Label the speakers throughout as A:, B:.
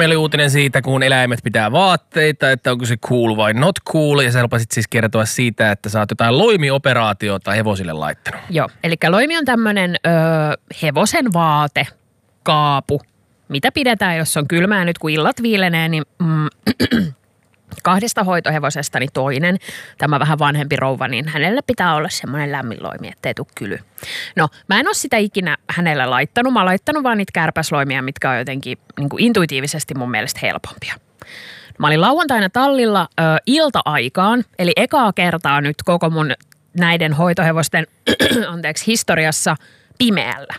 A: meillä oli uutinen siitä, kun eläimet pitää vaatteita, että onko se cool vai not cool. Ja sä lupasit siis kertoa siitä, että sä oot jotain loimioperaatiota hevosille laittanut.
B: Joo, eli loimi on tämmöinen hevosen vaate, kaapu, mitä pidetään, jos on kylmää nyt, kun illat viilenee, niin 2 hoitohevosestani toinen, tämä vähän vanhempi rouva, niin hänelle pitää olla semmoinen lämmin loimi, ettei tule kyly. No, mä en ole sitä ikinä hänelle laittanut. Mä oon laittanut vaan niitä kärpäsloimia, mitkä on jotenkin niin kuin intuitiivisesti mun mielestä helpompia. Mä olin lauantaina tallilla ilta-aikaan, eli ekaa kertaa nyt koko mun näiden hoitohevosten historiassa pimeällä.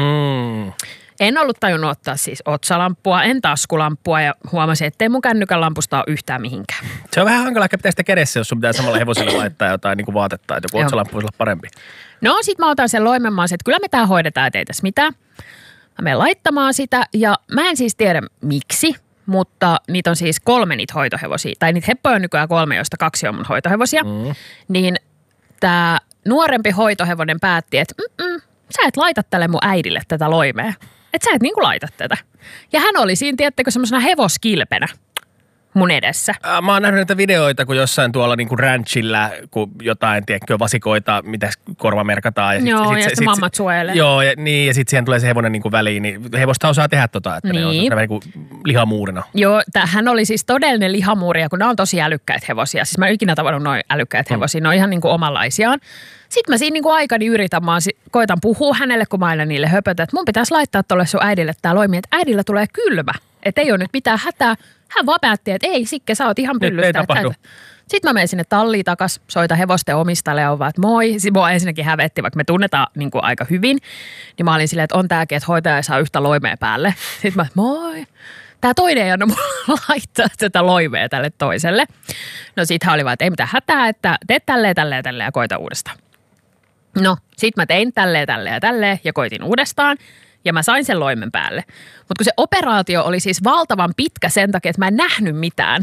B: En ollut tajunnut ottaa siis otsalamppua, en taskulamppua ja huomasin, ettei mun kännykän lampusta ole yhtään mihinkään.
A: Se on vähän hankala, että pitää sitä kädessä, jos sun pitää samalla hevosille laittaa jotain niin kuin vaatetta, että joku otsalamppu voisi olla parempi.
B: No sit mä otan sen loimen, mä oon, että kyllä me tää hoidetaan, ettei tässä mitään. Mä menen laittamaan sitä ja mä en siis tiedä miksi, mutta niitä on siis 3 niitä hoitohevosia. Tai niitä heppoja on nykyään 3, joista 2 on mun hoitohevosia. Niin tää nuorempi hoitohevonen päätti, että sä et laita tälle mun äidille tätä loimea. Että sä et niinku laita tätä. Ja hän oli siinä, tiedättekö, semmoisena hevoskilpenä mun edessä.
A: Mä oon nähnyt näitä videoita, kun jossain tuolla niinku ranchilla, kun jotain, tiedätkö, vasikoita, mitä korva merkataan. Ja
B: joo, ja sitten mammat suojelee.
A: Joo, ja sit siihen tulee se hevonen niinku väliin, niin hevosta osaa tehdä että ne on niinku lihamuurina.
B: Joo, hän oli siis todellinen lihamuuri, ja kun nämä on tosi älykkäitä hevosia. Siis mä en ikinä tavannut noin älykkäitä hevosia, ne on ihan niinku omanlaisiaan. Sitten mä siinä niinku aikani yritän, koitan puhua hänelle, kun mä aina niille höpötän, että mun pitäisi laittaa tolle sun äidille tää loimi, että äidillä tulee kylmä. Että ei ole nyt mitään hätää. Hän vaan päätti, että ei Sikke, sä oot ihan pyllystä. Sitten mä menen sinne talliin takas, soita hevosten omistajalle ja on vaan, että moi. Mua ensinnäkin hävetti, vaikka me tunnetaan niin kuin aika hyvin. Niin mä olin silleen, että on tääkin, että hoitaja ei saa yhtä loimea päälle. Sitten mä, moi. Tää toinen ei anna mulle laittaa tätä loimea tälle toiselle. No sit hän oli vaan, että ei mitään hätää, että teet tälleen ja koita uudestaan. No sit mä tein tälleen ja koitin uudestaan. Ja mä sain sen loimen päälle. Mutta kun se operaatio oli siis valtavan pitkä sen takia, että mä en nähnyt mitään.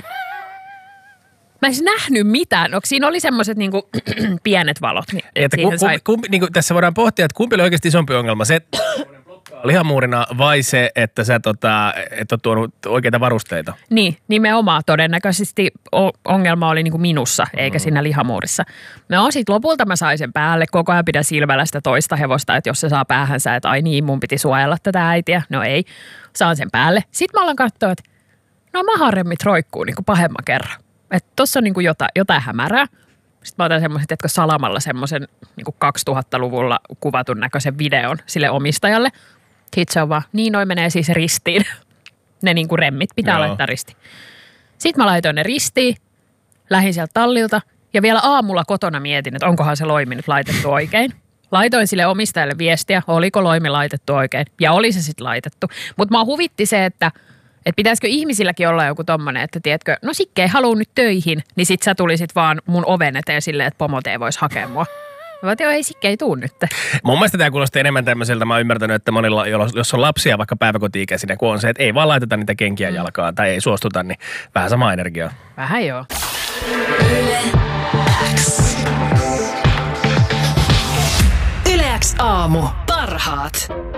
B: Mä en siis nähnyt mitään. Siinä oli semmoiset niinku pienet valot.
A: Niinku, tässä voidaan pohtia, että kumpi oli oikeasti isompi ongelma. Se, että lihamuurina vai se, että sä et ole tuonut oikeita varusteita?
B: Niin, nimenomaan todennäköisesti ongelma oli niinku minussa, eikä siinä lihamuurissa. No sit lopulta mä sain sen päälle, koko ajan pidän silmällä sitä toista hevosta, että jos se saa päähänsä, että ai niin, mun piti suojella tätä äitiä. No ei, saan sen päälle. Sitten mä alan katsoa, että no maharemmit roikkuu niinku pahemman kerran. Että tossa on niinku jotain hämärää. Sitten mä otan semmoisen, että salamalla semmoisen niinku 2000-luvulla kuvatun näköisen videon sille omistajalle. Sitten se on vaan, niin noi menee siis ristiin. Ne niinku remmit pitää laittaa ristiin. Sitten mä laitoin ne ristiin, lähdin sieltä tallilta ja vielä aamulla kotona mietin, että onkohan se loimi nyt laitettu oikein. Laitoin sille omistajalle viestiä, oliko loimi laitettu oikein ja oli se sitten laitettu. Mutta mä huvitti se, että pitäisikö ihmisilläkin olla joku tommonen, että tiedätkö, no Sikke ei halua nyt töihin, niin sit sä tulisit vaan mun oven eteen silleen, että pomot ei vois hakea mua. Mä vaan, ei Sikke ei tuu nyt.
A: Mun mielestä tämä kuulostaa enemmän tämmöiseltä, mä oon ymmärtänyt, että monilla, jos on lapsia vaikka päiväkoti-ikäisinä, kun on se, että ei vaan laiteta niitä kenkiä jalkaan tai ei suostuta, niin vähän sama energiaa.
B: Vähän joo.
C: Yle X aamu. Parhaat.